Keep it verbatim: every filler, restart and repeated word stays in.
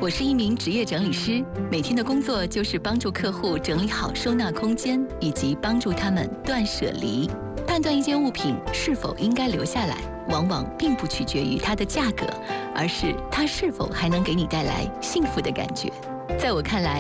我是一名职业整理师，每天的工作就是帮助客户整理好收纳空间，以及帮助他们断舍离。判断一件物品是否应该留下来，往往并不取决于它的价格，而是它是否还能给你带来幸福的感觉。在我看来，